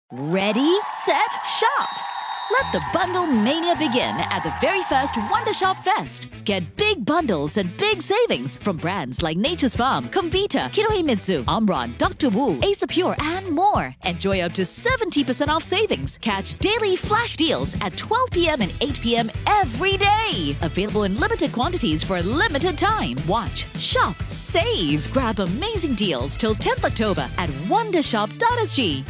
Ready, set, shop! Let the bundle mania begin at the very first Wonder Shop Fest. Get big bundles and big savings from brands like Nature's Farm, Comvita, Kinohimitsu, Omron, Dr. Wu, Ace Pure, and more. Enjoy up to 70% off savings. Catch daily flash deals at 12 p.m. and 8 p.m. every day. Available in limited quantities for a limited time. Watch, shop, save. Grab amazing deals till 10th October at wondershop.sg.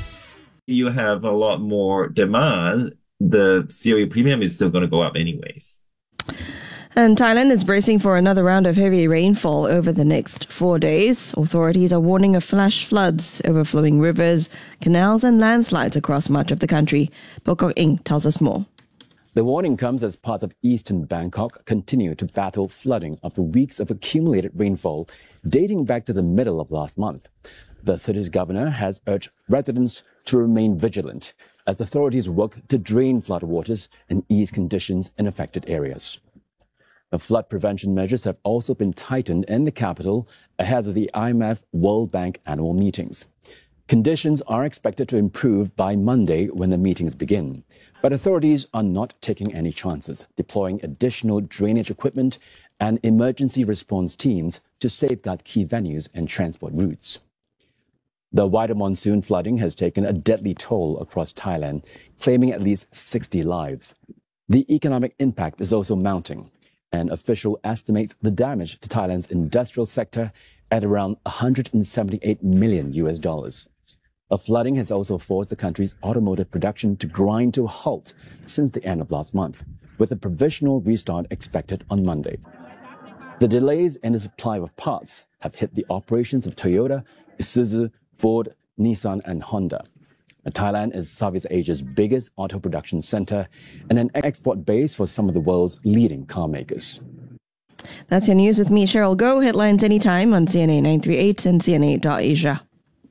You have a lot more demand, the cereal premium is still going to go up anyways. And Thailand is bracing for another round of heavy rainfall over the next 4 days. Authorities are warning of flash floods, overflowing rivers, canals and landslides across much of the country. Pokok Ing tells us more. The warning comes as parts of eastern Bangkok continue to battle flooding after weeks of accumulated rainfall dating back to the middle of last month. The city's governor has urged residents to remain vigilant as authorities work to drain floodwaters and ease conditions in affected areas. The flood prevention measures have also been tightened in the capital ahead of the IMF World Bank annual meetings. Conditions are expected to improve by Monday when the meetings begin, but authorities are not taking any chances, deploying additional drainage equipment and emergency response teams to safeguard key venues and transport routes. The wider monsoon flooding has taken a deadly toll across Thailand, claiming at least 60 lives. The economic impact is also mounting. An official estimates the damage to Thailand's industrial sector at around $178 million. The flooding has also forced the country's automotive production to grind to a halt since the end of last month, with a provisional restart expected on Monday. The delays in the supply of parts have hit the operations of Toyota, Isuzu, Ford, Nissan and Honda. Thailand is Southeast Asia's biggest auto production center and an export base for some of the world's leading car makers. That's your news with me, Cheryl Goh. Headlines anytime on CNA 938 and CNA.Asia.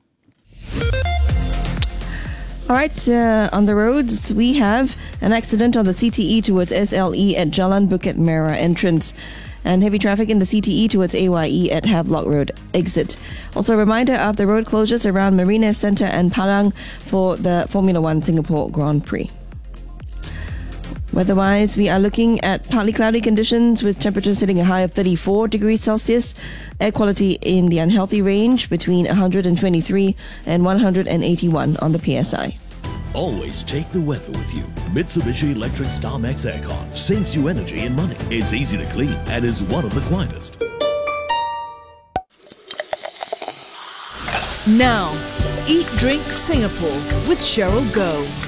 All right, on the roads, we have an accident on the CTE towards SLE at Jalan Bukit Merah entrance, and heavy traffic in the CTE towards AYE at Havelock Road exit. Also a reminder of the road closures around Marina Centre and Padang for the Formula One Singapore Grand Prix. Weather-wise, we are looking at partly cloudy conditions with temperatures hitting a high of 34 degrees Celsius. Air quality in the unhealthy range between 123 and 181 on the PSI. Always take the weather with you. Mitsubishi Electric StarMax Aircon saves you energy and money. It's easy to clean and is one of the quietest. Now, Eat Drink Singapore with Cheryl Goh.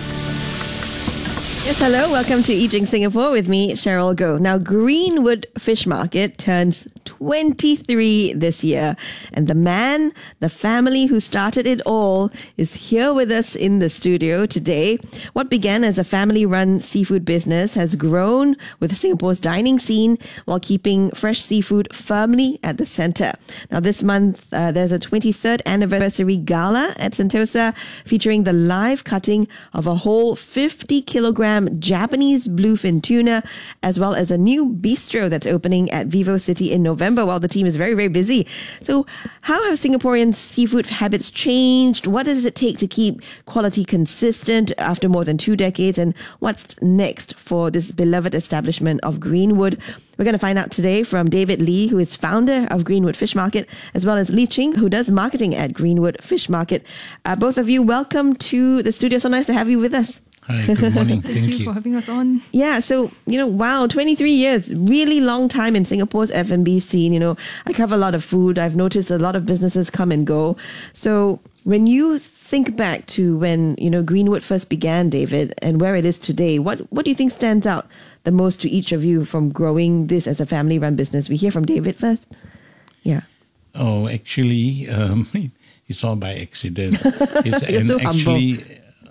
Yes, hello. Welcome to Eat Drink Singapore with me, Cheryl Goh. Now, Greenwood Fish Market turns 23 this year. And the man, the family who started it all is here with us in the studio today. What began as a family-run seafood business has grown with Singapore's dining scene while keeping fresh seafood firmly at the center. Now, this month, there's a 23rd anniversary gala at Sentosa featuring the live cutting of a whole 50-kilogram Japanese bluefin tuna, as well as a new bistro that's opening at Vivo City in November while the team is very, very busy. So how have Singaporeans' seafood habits changed? What does it take to keep quality consistent after more than 2 decades? And what's next for this beloved establishment of Greenwood? We're going to find out today from David Lee, who is founder of Greenwood Fish Market, as well as Lee Ching, who does marketing at Greenwood Fish Market. Both of you, welcome to the studio. So nice to have you with us. Hi, good morning. Thank you for having us on. Yeah, so, wow, 23 years, really long time in Singapore's F&B scene. I cover a lot of food. I've noticed a lot of businesses come and go. So when you think back to when, Greenwood first began, David, and where it is today, what do you think stands out the most to each of you from growing this as a family-run business? We hear from David first. Yeah. Oh, actually, it's all by accident. It's so humble.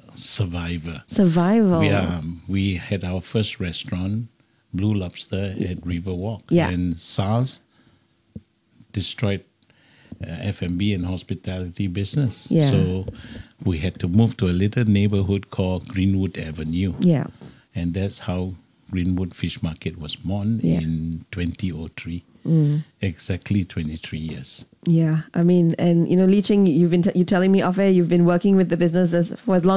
Survival. We had our first restaurant, Blue Lobster at Riverwalk. Yeah. And SARS destroyed F&B and hospitality business. Yeah. So we had to move to a little neighborhood called Greenwood Avenue. Yeah. And that's how Greenwood Fish Market was born in 2003. Exactly 23 years. Yeah, I mean, and Lee Ching, you're telling me off air you've been working with the business for as long